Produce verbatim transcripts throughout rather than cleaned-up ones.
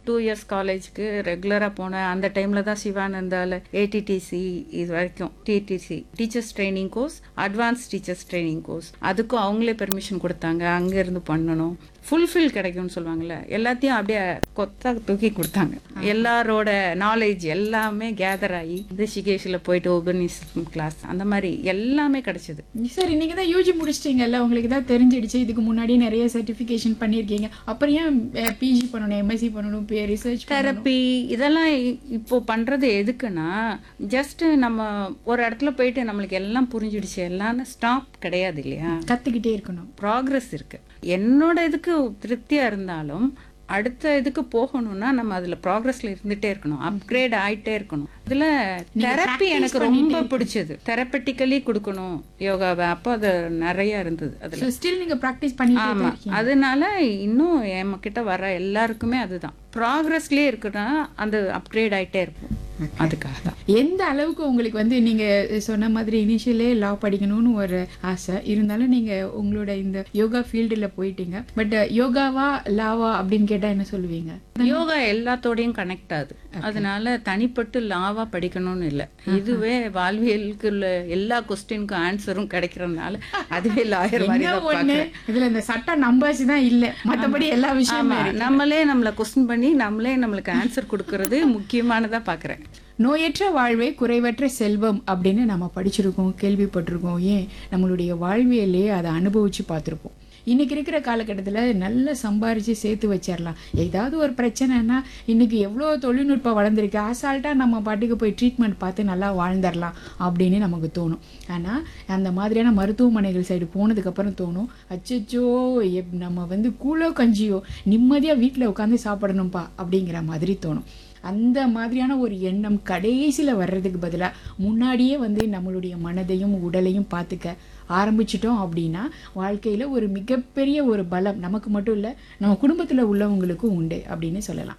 Two years காலேஜுக்கு ரெகுலராக போனேன். அந்த டைமில் தான் சிவானந்தாவில் ஏடிடிசி இது வரைக்கும் DTC teachers training course, advance teachers training course, அதுக்கும் அவங்களே பெர்மிஷன் கொடுத்தாங்க. அங்கேருந்து பண்ணணும், ஃபுல்ஃபில் கிடைக்கும்னு சொல்லுவாங்கள்ல, எல்லாத்தையும் அப்படியே கொத்தா தூக்கி கொடுத்தாங்க. எல்லாரோட நாலேஜ் எல்லாமே கேதர் ஆகி ரிஷிகேஷில் போயிட்டு உபநிஷம் கிளாஸ் அந்த மாதிரி எல்லாமே கிடைச்சது. சார், இன்னைக்கு தான் யூஜி முடிச்சிட்டீங்கல்ல, உங்களுக்கு தான் தெரிஞ்சிடுச்சு. இதுக்கு முன்னாடி நிறைய சர்டிஃபிகேஷன் பண்ணியிருக்கீங்க. அப்புறம் ஏன் பிஜி பண்ணணும், எம்எஸ்சி பண்ணணும், ரிசர்ச் தெரப்பி இதெல்லாம் இப்போ பண்றது எதுக்குன்னா, ஜஸ்ட் நம்ம ஒரு இடத்துல போயிட்டு நம்மளுக்கு எல்லாம் புரிஞ்சிடுச்சு எல்லாம் ஸ்டாப் கிடையாது இல்லையா, கத்துக்கிட்டே இருக்கணும், ப்ராக்ரஸ் இருக்கு. என்னோட இதுக்கு திருப்தியா இருந்தாலும் அடுத்த இதுக்கு போகணும்னா நம்ம அதுல ப்ராக்ரஸ்ல இருந்துட்டே இருக்கணும், அப்கிரேட் ஆயிட்டே இருக்கணும். இதுல தெரப்பி எனக்கு ரொம்ப பிடிச்சது. தெரப்பட்டிக்கலி கொடுக்கணும் யோகாவை, அப்போ அது நிறைய இருந்தது அதுல. ஸ்டில் நீங்க பிராக்டிஸ் பண்ணி. ஆமா, அதனால இன்னும் என் கிட்ட வர எல்லாருக்குமே அதுதான், ப்ராக்ரஸ்லயே இருக்குன்னா அந்த அப்கிரேட் ஆயிட்டே இருக்கும். அதுக்காக தான். எந்த அளவுக்கு உங்களுக்கு வந்து நீங்க சொன்ன மாதிரி இனிஷியலே லா படிக்கணும்னு ஒரு ஆசை இருந்தாலும் நீங்க உங்களோட இந்த யோகா ஃபீல்டுல போயிட்டீங்க. பட் யோகாவா லாவா அப்படின்னு கேட்டா என்ன சொல்லுவீங்க? யோகா எல்லாத்தோடையும் கனெக்ட் ஆகுது, அதனால தனிப்பட்டு லாவா படிக்கணும்னு இல்லை. இதுவே வாழ்வியலுக்கு உள்ள எல்லா கொஸ்டினுக்கும் ஆன்சரும் கிடைக்கிறதுனால அதுவே லாயர் மாதிரி தான் பார்க்கிறேன். இதுல இந்த சட்ட நம்பர்ஸ் தான் இல்ல, மத்தபடி எல்லா விஷயமும் நம்மளே நம்மள கொஸ்டின் பண்ணி நம்மளே நம்மளுக்கு ஆன்சர் கொடுக்கறது முக்கியமானதா பாக்குறேன். நோயற்ற வாழ்வே குறைவற்ற செல்வம் அப்படின்னு நம்ம படிச்சிருக்கோம், கேள்விப்பட்டிருக்கோம். ஏன் நம்மளுடைய வாழ்வியலே அதை அனுபவிச்சு பார்த்துருப்போம். இன்னைக்கு இருக்கிற காலகட்டத்தில் நல்லா சம்பாரிச்சு சேர்த்து வச்சிடலாம். ஏதாவது ஒரு பிரச்சனைனா இன்னைக்கு எவ்வளோ தொழில்நுட்பம் வளர்ந்துருக்கு, அசால்ட்டாக நம்ம பாட்டுக்கு போய் ட்ரீட்மெண்ட் பார்த்து நல்லா வாழ்ந்துடலாம் அப்படின்னு நமக்கு தோணும். ஆனால் அந்த மாதிரியான மருத்துவமனைகள் சைடு போனதுக்கப்புறம் தோணும், அச்சச்சோ நம்ம வந்து கூழோ கஞ்சியோ நிம்மதியாக வீட்டில் உட்காந்து சாப்பிடணும்ப்பா அப்படிங்கிற மாதிரி தோணும். அந்த மாதிரியான ஒரு எண்ணம் கடைசியில் வர்றதுக்கு பதிலாக முன்னாடியே வந்து நம்மளுடைய மனதையும் உடலையும் பார்த்துக்க ஆரம்பிச்சிட்டோம் அப்படின்னா வாழ்க்கையில் ஒரு மிகப்பெரிய ஒரு பலம் நமக்கு மட்டும் இல்லை, நம்ம குடும்பத்தில் உள்ளவங்களுக்கும் உண்டு அப்படின்னு சொல்லலாம்.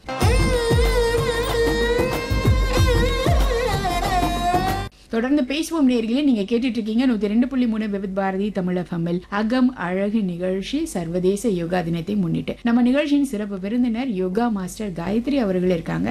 தொடர்ந்து பேசுவோம் நேயர்களே. நீங்க கேட்டுட்டு இருக்கீங்க நூத்தி ரெண்டு புள்ளி மூணு விவித் பாரதி தமிழ் எஃப்எம்மில் அகம் அழகு நிகழ்ச்சி. சர்வதேச யோகா தினத்தை முன்னிட்டு நம்ம நிகழ்ச்சியின் சிறப்பு விருந்தினர் யோகா மாஸ்டர் காயத்ரி அவர்கள் இருக்காங்க.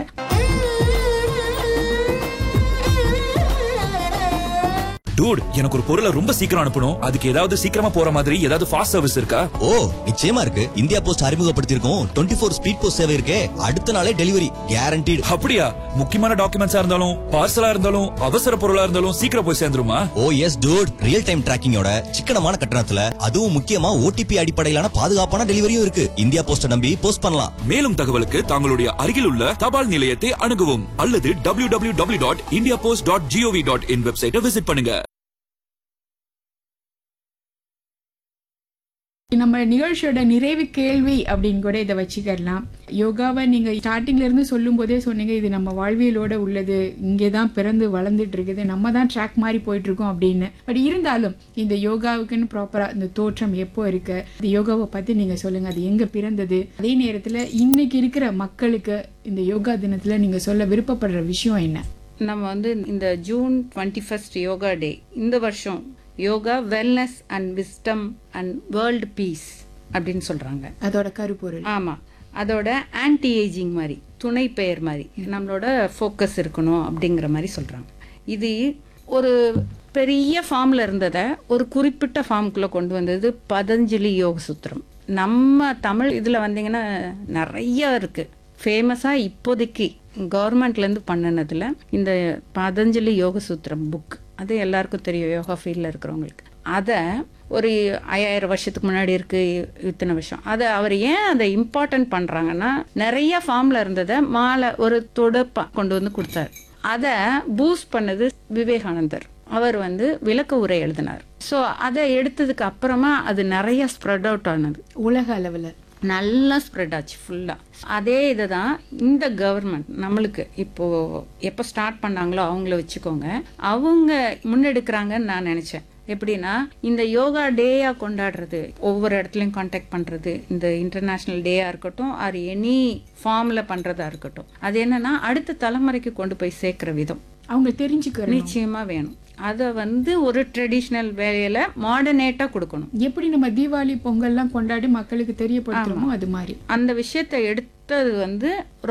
டூட், எனக்கு ஒரு பொருளை ரொம்ப சீக்கிரம் அனுப்பணும், அதுக்கு ஏதாவது சீக்கிரமா போற மாதிரி ஏதாவது ஃபாஸ்ட் சர்வீஸ் இருக்கா? ஓ, நிச்சயமா இருக்கு. India post அறிமுகப்படுத்தியிருக்கோம் twenty four speed post சேவை இருக்கே, அடுத்த நாளே டெலிவரி கேரண்டீடு. அப்படியா? முக்கியமான டாக்குமெண்ட்ஸா இருந்தாலும் பார்சலா இருந்தாலும் அவசர பொருளா இருந்தாலும் சீக்கிரம் போய் சேர்ந்துருமா? ஓ எஸ் டூட், ரியல் டைம் டிராக்கிங்கோட சிக்கனமான கட்டணத்துல அதுவும் முக்கியமா ஓடிபி அடிப்படையிலான பாதுகாப்பான டெலிவரியும் இருக்கு. இந்தியா போஸ்ட நம்பி போஸ்ட் பண்ணலாம். மேலும் தகவலுக்கு தங்களுடைய அருகில் உள்ள தபால் நிலையத்தை அணுகவும் அல்லது W W W dot India post dot gov dot in வெப்சைட்டை விசிட் பண்ணுங்க. நம்ம நிகழ்ச்சியோட நிறைவு கேள்வி அப்படின்னு கூட இதை வச்சுக்கலாம். யோகாவை நீங்க ஸ்டார்டிங்ல இருந்து சொல்லும் போதே சொன்னீங்க, இது நம்ம வாழ்வியலோட உள்ளது, இங்கேதான் பிறந்து வளர்ந்துட்டு இருக்குது, நம்ம தான் ட்ராக் மாதிரி போயிட்டு இருக்கோம் அப்படின்னு. பட் இருந்தாலும் இந்த யோகாவுக்குன்னு ப்ராப்பரா இந்த தோற்றம் எப்போ இருக்கு, இந்த யோகாவை பத்தி நீங்க சொல்லுங்க, அது எங்க பிறந்தது, அதே நேரத்துல இன்னைக்கு இருக்கிற மக்களுக்கு இந்த யோகா தினத்துல நீங்க சொல்ல விருப்பப்படுற விஷயம் என்ன? நம்ம வந்து இந்த ஜூன் டுவெண்ட்டி ஃபர்ஸ்ட் யோகா டே, இந்த வருஷம் yoga wellness and wisdom and world piece அப்படின்னு சொல்றாங்க. அதோட கருப்பொருள். ஆமா, அதோட ஆன்டி ஏஜிங் மாதிரி துணை பெயர் மாதிரி நம்மளோட ஃபோக்கஸ் இருக்கணும் அப்படிங்கிற மாதிரி சொல்றாங்க. இது ஒரு பெரிய ஃபார்ம்ல இருந்ததை ஒரு குறிப்பிட்ட ஃபார்முக்குள்ள கொண்டு வந்தது பதஞ்சலி யோக சூத்திரம். நம்ம தமிழ் இதுல வந்தீங்கன்னா நிறைய இருக்கு. ஃபேமஸா இப்போதைக்கு கவர்மெண்ட்லேருந்து பண்ணினதுல இந்த பதஞ்சலி யோக சூத்திரம் புக், அது எல்லாருக்கும் தெரியும் யோகா ஃபீல்டில் இருக்கிறவங்களுக்கு. அதை ஒரு ஐயாயிரம் வருஷத்துக்கு முன்னாடி இருக்கு, இத்தனை வருஷம். அதை அவர் ஏன் அதை இம்பார்ட்டன்ட் பண்ணுறாங்கன்னா, நிறைய ஃபார்மில் இருந்ததை மாலை ஒரு தொடப்பா கொண்டு வந்து கொடுத்தாரு. அதை பூஸ்ட் பண்ணது விவேகானந்தர். அவர் வந்து விளக்க உரை எழுதினார். ஸோ அதை எடுத்ததுக்கு அப்புறமா அது நிறைய ஸ்ப்ரெட் அவுட் ஆனது, உலக அளவில் நல்லா ஸ்ப்ரெட் ஆச்சு ஃபுல்லா. அதே இதை தான் இந்த கவர்மெண்ட் நம்மளுக்கு இப்போ எப்போ ஸ்டார்ட் பண்ணாங்களோ அவங்கள வச்சுக்கோங்க, அவங்க முன்னெடுக்கிறாங்கன்னு நான் நினைச்சேன். எப்படின்னா இந்த யோகா டேயா கொண்டாடுறது, ஒவ்வொரு இடத்துலையும் கான்டாக்ட் பண்றது, இந்த இன்டர்நேஷனல் டேயா இருக்கட்டும் ஆர் எனி ஃபார்ம்ல பண்றதா இருக்கட்டும், அது என்னன்னா அடுத்த தலைமுறைக்கு கொண்டு போய் சேர்க்கிற விதம் அவங்க தெரிஞ்சுக்க நிச்சயமா வேணும். அதை வந்து ஒரு ட்ரெடிஷ்னல் வேலையில மாடர்னேட்டா கொடுக்கணும். எப்படி நம்ம தீபாவளி பொங்கல்லாம் கொண்டாடி மக்களுக்கு தெரியப்படுத்துறோமோ அது மாதிரி அந்த விஷயத்தை எடுத்தது வந்து